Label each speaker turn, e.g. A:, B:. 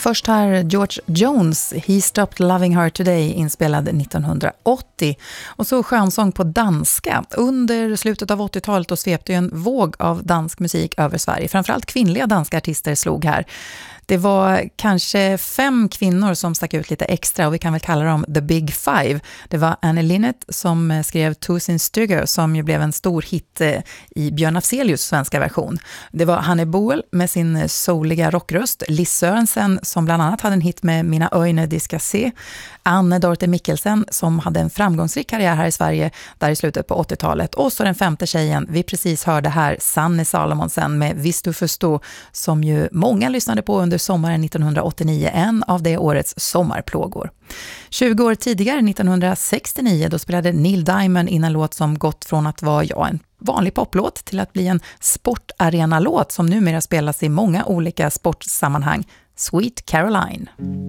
A: Först här George Jones, He Stopped Loving Her Today, inspelad 1980. Och så skönsång på danska. Under slutet av 80-talet då svepte ju en våg av dansk musik över Sverige. Framförallt kvinnliga danska artister slog här. Det var kanske 5 kvinnor som stack ut lite extra och vi kan väl kalla dem The Big Five. Det var Anne Linnet som skrev Tusen Stygger som ju blev en stor hit i Björn Afzelius svenska version. Det var Hanne Boel med sin souliga rockröst, Liz Sørensen som bland annat hade en hit med Mina öjne de ska se, Anne Dorte Mikkelsen som hade en framgångsrik karriär här i Sverige där i slutet på 80-talet och så den 5:e tjejen vi precis hörde här, Sanne Salomonsen med Visst du förstå som ju många lyssnade på under sommaren 1989, en av det årets sommarplågor. 20 år tidigare, 1969, då spelade Neil Diamond in en låt som gått från att vara en vanlig poplåt till att bli en sportarenalåt som numera spelas i många olika sportsammanhang, Sweet Caroline.